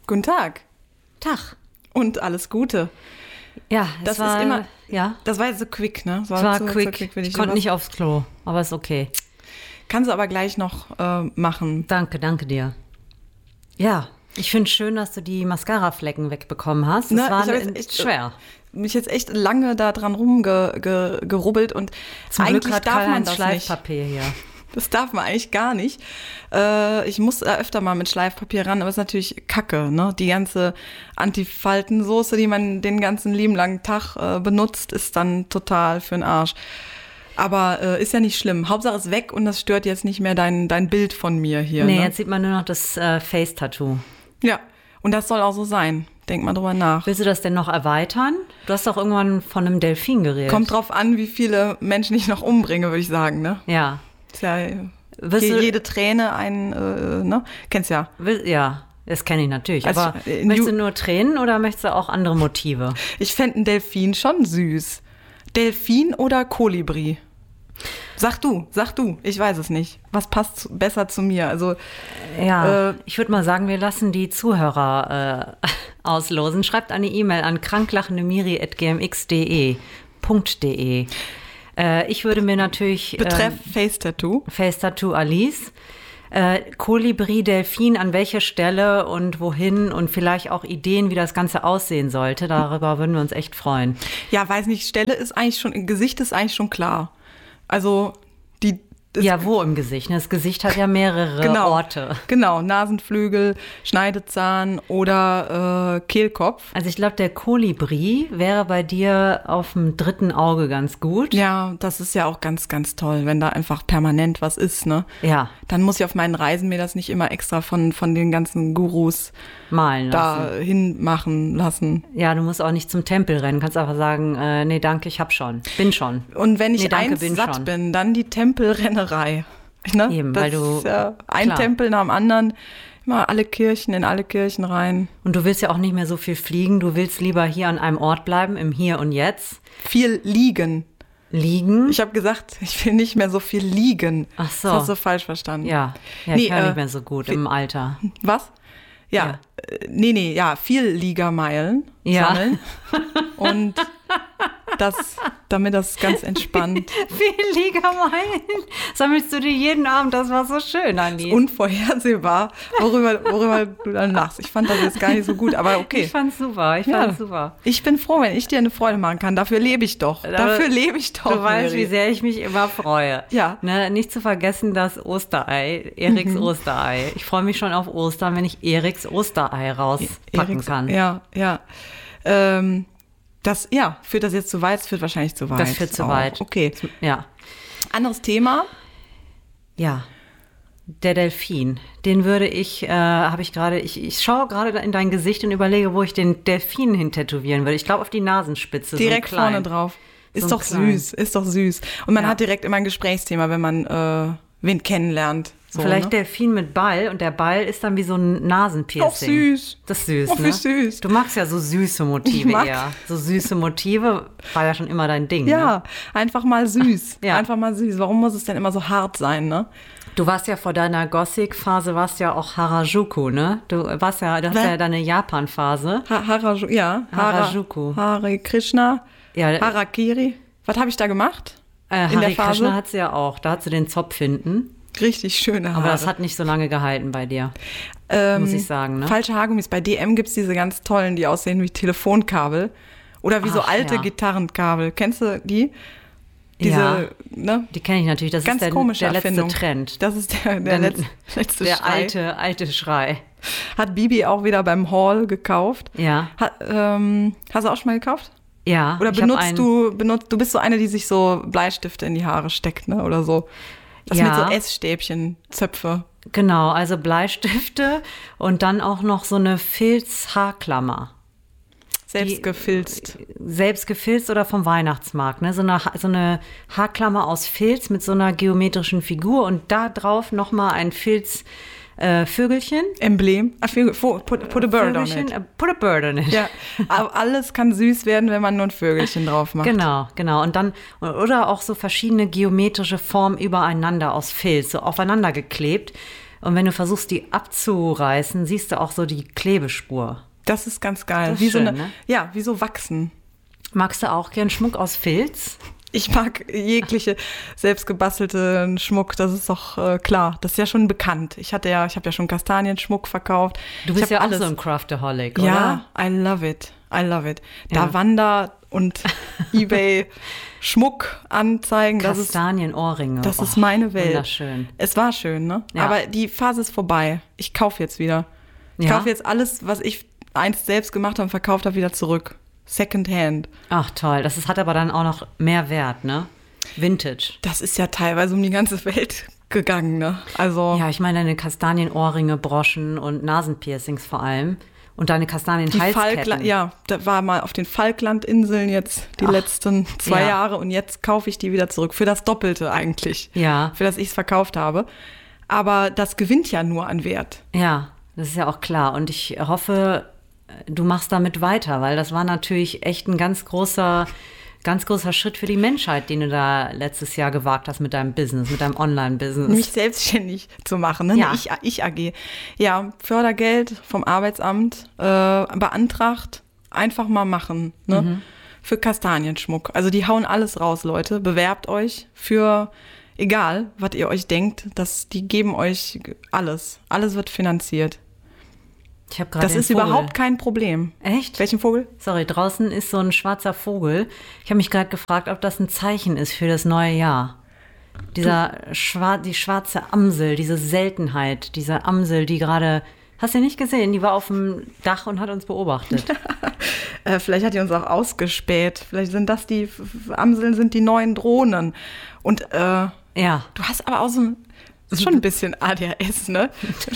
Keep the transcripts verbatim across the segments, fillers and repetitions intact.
Guten Tag. Tag. Und alles Gute. Ja, das es war, ist immer, ja. Das war jetzt so quick, ne? Es war zu, quick. Zu quick ich konnte nicht aufs Klo, aber ist okay. Kannst du aber gleich noch äh, machen. Danke, danke dir. Ja, ich finde es schön, dass du die Mascara-Flecken wegbekommen hast. Das Ne, war ich hab jetzt echt, schwer. Mich jetzt echt lange da dran rumgerubbelt und Zum eigentlich Glück hat darf man Karl-Heinz das Schleifpapier nicht. hier. Das darf man eigentlich gar nicht. Äh, ich muss da öfter mal mit Schleifpapier ran, aber es ist natürlich Kacke, ne? Die ganze Antifaltensoße, die man den ganzen lieben langen Tag äh, benutzt, ist dann total für den Arsch. Aber äh, ist ja nicht schlimm. Hauptsache ist weg und das stört jetzt nicht mehr dein, dein Bild von mir hier. Nee, ne? jetzt sieht man nur noch das äh, Face-Tattoo. Ja, und das soll auch so sein. Denk mal drüber nach. Willst du das denn noch erweitern? Du hast doch irgendwann von einem Delfin geredet. Kommt drauf an, wie viele Menschen ich noch umbringe, würde ich sagen, ne? Ja. Ist ja Willst je, du- jede Träne ein, äh, ne? Kennst ja. Will- Ja, das kenne ich natürlich. Also aber ich- in möchtest du Ju- nur Tränen oder möchtest du auch andere Motive? Ich fände einen Delfin schon süß. Delfin oder Kolibri? Sag du, sag du. Ich weiß es nicht. Was passt zu, besser zu mir? Also, Ja, Äh, ich würde mal sagen, wir lassen die Zuhörer äh, auslosen. Schreibt eine E-Mail an kranklachendemiri at g m x punkt d e. Äh, ich würde mir natürlich betreff äh, Face-Tattoo. Face Tattoo Alice, äh, Kolibri, Delfin, an welcher Stelle und wohin und vielleicht auch Ideen, wie das Ganze aussehen sollte. Darüber würden wir uns echt freuen. Ja, weiß nicht, Stelle ist eigentlich schon, Gesicht ist eigentlich schon klar. Also, die. das- Ja, wo im Gesicht? Ne? Das Gesicht hat ja mehrere Genau, Orte. genau, Nasenflügel, Schneidezahn oder äh, Kehlkopf. Also ich glaube, der Kolibri wäre bei dir auf dem dritten Auge ganz gut. Ja, das ist ja auch ganz, ganz toll, wenn da einfach permanent was ist, ne? Ja, Dann muss ich auf meinen Reisen mir das nicht immer extra von, von den ganzen Gurus malen lassen. da hin machen lassen. Ja, du musst auch nicht zum Tempel rennen. Kannst einfach sagen, äh, nee, danke, ich hab schon. Bin schon. Und wenn ich Nee, danke, eins bin satt schon. bin, dann die Tempelrennerei. Ne? Eben, das weil du- ist ja ein klar. Tempel nach dem anderen, immer alle Kirchen, in alle Kirchen rein. Und du willst ja auch nicht mehr so viel fliegen. Du willst lieber hier an einem Ort bleiben, im Hier und Jetzt. Viel liegen. Liegen. Ich habe gesagt, ich will nicht mehr so viel liegen. Ach so. Das hast du falsch verstanden. ja, ja Nee, ich höre äh, nicht mehr so gut im Alter. Was? Ja, Ja. Äh, nee, nee, ja, viel Ligameilen Ja. sammeln. Und das, damit das ganz entspannt, Viel Ligameilen sammelst du dir jeden Abend. Das war so schön, Alice. unvorhersehbar, worüber, worüber du dann lachst. Ich fand das jetzt gar nicht so gut, aber okay. Ich fand's super. Ich Ja. fand's super. Ich bin froh, wenn ich dir eine Freude machen kann. Dafür lebe ich doch. Dafür lebe ich doch. Du weißt, Mary. wie sehr ich mich immer freue. Ja. Ne, nicht zu vergessen das Osterei, Eriks Mhm. Osterei. Ich freue mich schon auf Ostern, wenn ich Eriks Osterei rauspacken Eriks- kann. Ja, ja. Ähm, das, ja, führt das jetzt zu weit? Das führt wahrscheinlich zu weit. Das führt zu auch. weit. Okay. Ja. Anderes Thema. Ja. Der Delfin, den würde ich, äh, habe ich gerade, ich, ich schaue gerade in dein Gesicht und überlege, wo ich den Delfin hin tätowieren würde. Ich glaube auf die Nasenspitze. Direkt so ein klein. vorne drauf. Ist So ein doch klein. süß, ist doch süß. Und man Ja. hat direkt immer ein Gesprächsthema, wenn man äh, wen kennenlernt. So, Vielleicht ne? Delfin mit Ball und der Ball ist dann wie so ein Nasenpiercing. Auch süß. Das ist süß, Oh, wie ne? süß. Du magst ja so süße Motive Ich mag- eher. So süße Motive war ja schon immer dein Ding, ne? Ja, einfach mal süß. Ja. Einfach mal süß. Warum muss es denn immer so hart sein, ne? Du warst ja vor deiner Gothic-Phase, warst ja auch Harajuku, ne? Du warst ja, du hast Wer? ja deine Japan-Phase. Ha Haraju, ja. Hara- Harajuku. Hare Krishna. Ja, Harakiri. Was habe ich da gemacht? äh, in der Hare Phase? Krishna hat sie ja auch. Da hat sie den Zopf hinten. Richtig schöne Haare. Aber das hat nicht so lange gehalten bei dir. ähm, muss ich sagen, ne? Falsche Haargummis. Bei D M gibt es diese ganz tollen, die aussehen wie Telefonkabel. Oder wie so Ach, alte ja. Gitarrenkabel. Kennst du die? Diese, Ja. ne? Die kenne ich natürlich. Das Ganz ist der, komische der letzte Erfindung. Trend. Das ist der, der, Der- letz, letzte Der Schrei. alte, alte Schrei. Hat Bibi auch wieder beim Haul gekauft. Ja. Hat, ähm, hast du auch schon mal gekauft? Ja. Oder ich hab benutzt einen- du, benutzt, du bist so eine, die sich so Bleistifte in die Haare steckt, ne? Oder so. Das Ja. mit so Essstäbchen, Zöpfe. Genau, also Bleistifte und dann auch noch so eine Filz-Haarklammer. Selbst Die- gefilzt. Selbst gefilzt oder vom Weihnachtsmarkt, ne? So eine, Ha- so eine Haarklammer aus Filz mit so einer geometrischen Figur und da drauf nochmal ein Filz äh, Vögelchen. Emblem. Ach, Vögel, Vo- put, put a bird on Vögelchen, it. äh, put a bird on it. Ja, aber alles kann süß werden, wenn man nur ein Vögelchen drauf macht. Genau, genau. Und dann, oder auch so verschiedene geometrische Formen übereinander aus Filz, so aufeinander geklebt. Und wenn du versuchst, die abzureißen, siehst du auch so die Klebespur. Das ist ganz geil. Das ist wie schön, so eine, ne? Ja, wie so Wachsen. Magst du auch gern Schmuck aus Filz? Ich mag jegliche selbstgebastelten Schmuck, das ist doch äh, klar. Das ist ja schon bekannt. Ich hatte ja, ich habe ja schon Kastanienschmuck verkauft. Du bist ich ja hab auch alles. so ein Craftaholic, oder? Ja, I love it. I love it. Da Ja. Wander und eBay Schmuckanzeigen, das ist, Kastanienohrringe. das Oh, ist meine Welt. Wunderschön. Es war schön, ne? Ja. Aber die Phase ist vorbei. Ich kaufe jetzt wieder. Ich Ja? kaufe jetzt alles, was ich einst selbst gemacht habe und verkauft habe, wieder zurück. Secondhand. Ach toll, das ist, hat aber dann auch noch mehr Wert, ne? Vintage. Das ist ja teilweise um die ganze Welt gegangen, ne? Also Ja, ich meine deine Kastanienohrringe, Broschen und Nasenpiercings vor allem. Und deine die Kastanienhalsketten. Falkland, ja, da war mal auf den Falklandinseln jetzt die Ach, letzten zwei ja. Jahre und jetzt kaufe ich die wieder zurück. Für das Doppelte eigentlich. Ja. Für das ich es verkauft habe. Aber das gewinnt ja nur an Wert. Ja, das ist ja auch klar. Und ich hoffe, du machst damit weiter, weil das war natürlich echt ein ganz großer, ganz großer Schritt für die Menschheit, den du da letztes Jahr gewagt hast mit deinem Business, mit deinem Online-Business. Mich selbstständig zu machen, ne? Ja. Ich, ich A G. Ja, Fördergeld vom Arbeitsamt äh, beantragt, einfach mal machen, ne? Mhm. Für Kastanienschmuck. Also die hauen alles raus, Leute. Bewerbt euch für, egal, was ihr euch denkt, das, die geben euch alles. Alles wird finanziert. Ich habe gerade Das den ist Vogel. überhaupt kein Problem. Echt? Welchen Vogel? Sorry, draußen ist so ein schwarzer Vogel. Ich habe mich gerade gefragt, ob das ein Zeichen ist für das neue Jahr. Dieser schwar die schwarze Amsel, diese Seltenheit, diese Amsel, die gerade, hast du nicht gesehen? Die war auf dem Dach und hat uns beobachtet. Äh, vielleicht hat die uns auch ausgespäht. Vielleicht sind das die, Amseln sind die neuen Drohnen. Und äh, Ja. du hast aber auch so ein, das ist schon ein bisschen A D H S, ne?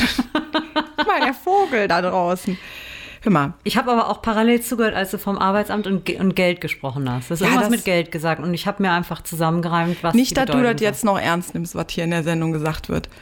Mal der Vogel da draußen. Hör mal. Ich habe aber auch parallel zugehört, als du vom Arbeitsamt und, Ge und Geld gesprochen hast. Du hast Ja, irgendwas das- mit Geld gesagt und ich habe mir einfach zusammengereimt, was Nicht, die dass du bedeuten das jetzt noch ernst nimmst, was hier in der Sendung gesagt wird.